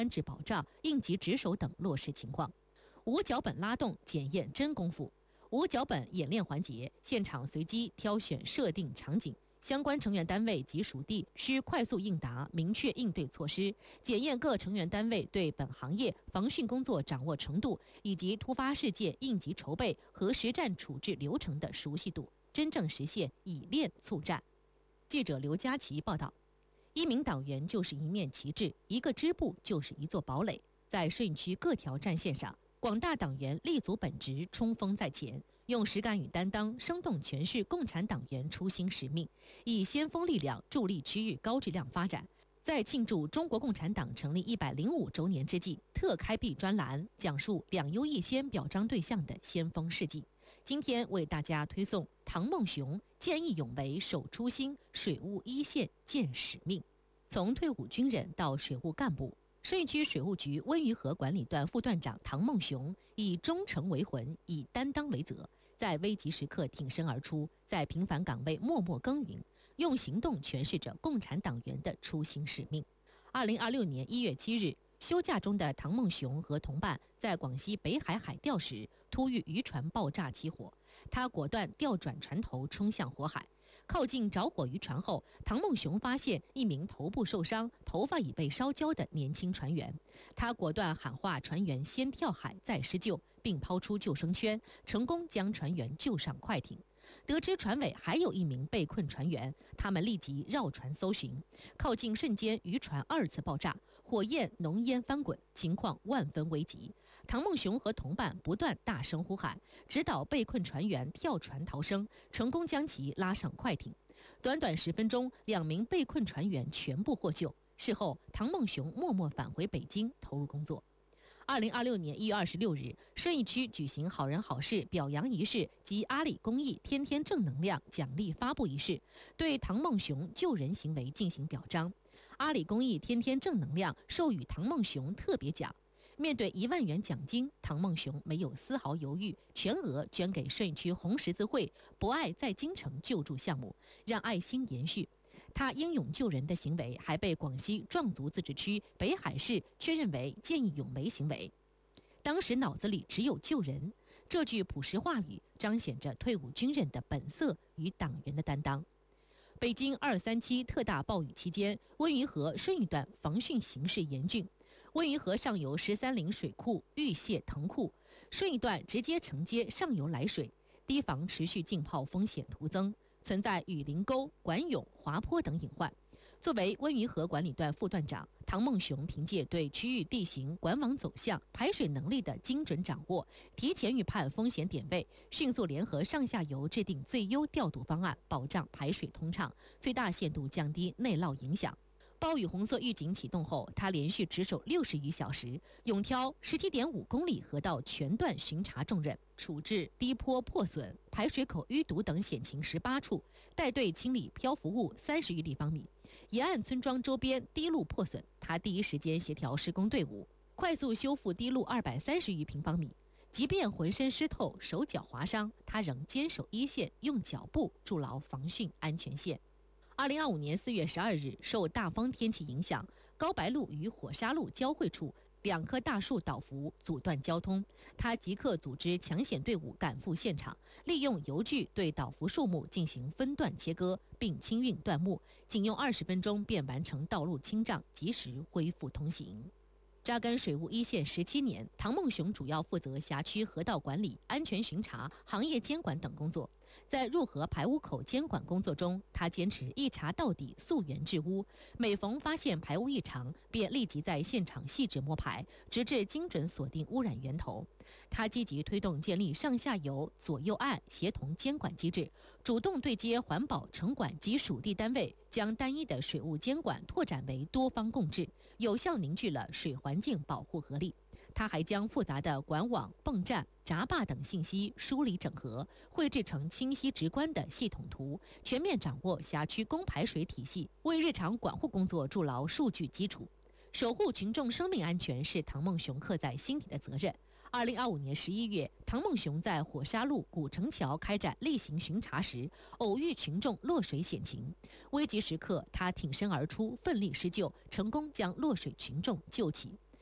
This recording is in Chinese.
安置保障、应急值守等落实情况。无脚本拉动检验真功夫。无脚本演练环节，现场随机挑选设定场景，相关成员单位及属地需快速应答，明确应对措施，检验各成员单位对本行业防汛工作掌握程度以及突发事件应急筹备和实战处置流程的熟悉度，真正实现以练促战。记者刘佳琪报道。一名党员就是一面旗帜，一个支部就是一座堡垒。在顺义区各条战线上，广大党员立足本职，冲锋在前，用实干与担当生动诠释共产党员初心使命，以先锋力量助力区域高质量发展。在庆祝中国共产党成立105周年之际，特开辟专栏，讲述两优一先表彰对象的先锋事迹。今天为大家推送唐孟雄见义勇为守初心，水务一线见使命。从退伍军人到水务干部，顺义区水务局温榆河管理段副段长唐孟雄以忠诚为魂，以担当为责，在危急时刻挺身而出，在平凡岗位默默耕耘，用行动诠释着共产党员的初心使命。2026年1月7日，休假中的唐孟雄和同伴在广西北海海钓时，突遇渔船爆炸起火，他果断调转船头冲向火海。靠近着火渔船后，唐孟雄发现一名头部受伤、头发已被烧焦的年轻船员，他果断喊话船员先跳海再施救，并抛出救生圈，成功将船员救上快艇。得知船尾还有一名被困船员，他们立即绕船搜寻。靠近瞬间，渔船2次爆炸，火焰浓烟翻滚，情况万分危急。唐孟雄和同伴不断大声呼喊，指导被困船员跳船逃生，成功将其拉上快艇。短短10分钟，2名被困船员全部获救。事后，唐孟雄默默返回北京投入工作。2026年1月26日，顺义区举行好人好事表扬仪式及阿里公益天天正能量奖励发布仪式，对唐孟雄救人行为进行表彰。阿里公益天天正能量授予唐孟雄特别奖。面对1万元奖金，唐孟雄没有丝毫犹豫，全额捐给顺义区红十字会博爱在京城救助项目，让爱心延续。他英勇救人的行为还被广西壮族自治区北海市确认为见义勇为行为。当时脑子里只有救人，这句朴实话语彰显着退伍军人的本色与党员的担当。北京237特大暴雨期间，温榆河顺义段防汛形势严峻。温榆河上游13陵水库遇泄腾库，顺义段直接承接上游来水，堤防持续浸泡风险徒增，存在雨林沟、管涌、滑坡等隐患。作为温榆河管理段副段长，唐孟雄凭借对区域地形、管网走向、排水能力的精准掌握，提前预判风险点位，迅速联合上下游制定最优调度方案，保障排水通畅，最大限度降低内涝影响。暴雨红色预警启动后，他连续值守60余小时，勇挑17.5公里河道全段巡查重任，处置低坡破损、排水口淤堵等险情18处，带队清理漂浮物30余立方米。沿岸村庄周边堤路破损，他第一时间协调施工队伍，快速修复堤路230余平方米。即便浑身湿透、手脚划伤，他仍坚守一线，用脚步筑牢防汛安全线。2025年4月12日，受大风天气影响，高白路与火沙路交汇处2棵大树倒伏，阻断交通。他即刻组织抢险队伍赶赴现场，利用油锯对倒伏树木进行分段切割，并清运断木，仅用20分钟便完成道路清障，及时恢复通行。扎根水务一线17年，唐孟雄主要负责辖区河道管理、安全巡查、行业监管等工作。在入河排污口监管工作中，他坚持一查到底、溯源治污，每逢发现排污异常，便立即在现场细致摸排，直至精准锁定污染源头。他积极推动建立上下游、左右岸协同监管机制，主动对接环保、城管及属地单位，将单一的水务监管拓展为多方共治，有效凝聚了水环境保护合力。他还将复杂的管网、泵站、闸坝等信息梳理整合，绘制成清晰直观的系统图，全面掌握辖区供排水体系，为日常管护工作筑牢数据基础。守护群众生命安全是唐孟雄刻在心底的责任。2025年11月，唐孟雄在火沙路古城桥开展例行巡查时，偶遇群众落水险情，危急时刻他挺身而出，奋力施救，成功将落水群众救起。